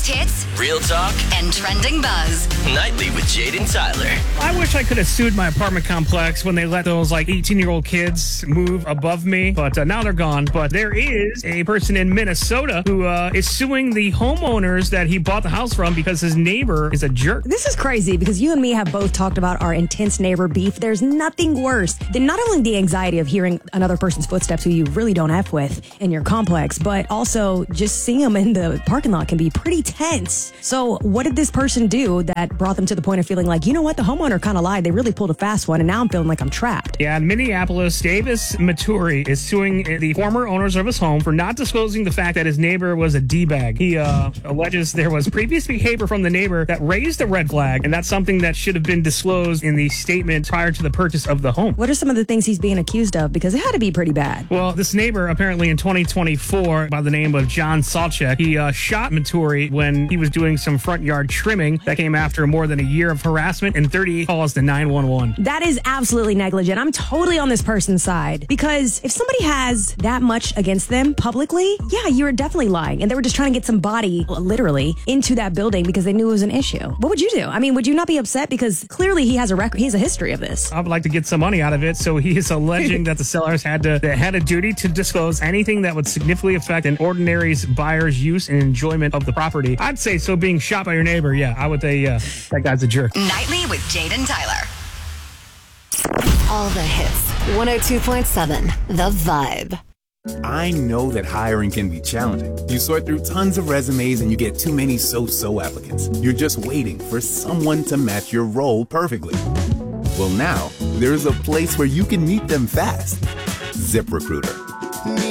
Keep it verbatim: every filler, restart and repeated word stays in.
hits, real talk, and trending buzz. Nightly with Jaden Tyler. I wish I could have sued my apartment complex when they let those like eighteen-year-old kids move above me, but uh, now they're gone. But there is a person in Minnesota who uh, is suing the homeowners that he bought the house from because his neighbor is a jerk. This is crazy because you and me have both talked about our intense neighbor beef. There's nothing worse than not only the anxiety of hearing another person's footsteps who you really don't F with in your complex, but also just seeing them in the parking lot can be pretty tense. So what did this person do that brought them to the point of feeling like, you know what, the homeowner kind of lied. They really pulled a fast one, and now I'm feeling like I'm trapped. Yeah, in Minneapolis, Davis Maturi is suing the former owners of his home for not disclosing the fact that his neighbor was a D-bag. He uh, alleges there was previous behavior from the neighbor that raised a red flag, and that's something that should have been disclosed in the statement prior to the purchase of the home. What are some of the things he's being accused of? Because it had to be pretty bad. Well, this neighbor, apparently in twenty twenty-four, by the name of John Salchek, he uh, shot Maturi when he was doing some front yard trimming. That came after more than a year of harassment and thirty-eight calls to nine one one. That is absolutely negligent. I'm totally on this person's side. Because if somebody has that much against them publicly, yeah, you're definitely lying. And they were just trying to get some body, literally, into that building because they knew it was an issue. What would you do? I mean, would you not be upset? Because clearly he has a record, he has a history of this. I would like to get some money out of it, so he is alleging that the sellers had to they had a duty to disclose anything that would significantly affect an ordinary buyer's use and enjoyment of the property. I'd say so. Being shot by your neighbor, yeah, I would say uh, that guy's a jerk. Nightly with Jaden Tyler. All the hits. one oh two point seven The Vibe. I know that hiring can be challenging. You sort through tons of resumes and you get too many so-so applicants. You're just waiting for someone to match your role perfectly. Well, now, there's a place where you can meet them fast. ZipRecruiter.